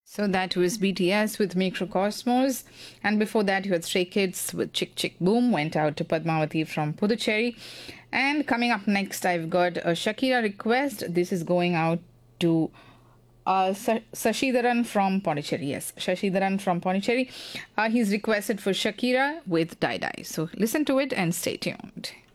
So that was BTS with Microcosmos. And before that, you had Stray Kids with Chick Chick Boom, went out to Padmavati from Puducherry. And coming up next, I've got a Shakira request. This is going out to Sashidharan from Pondicherry. Yes, Sashidharan from Pondicherry. He's requested for Shakira with Die Die. So listen to it and stay tuned.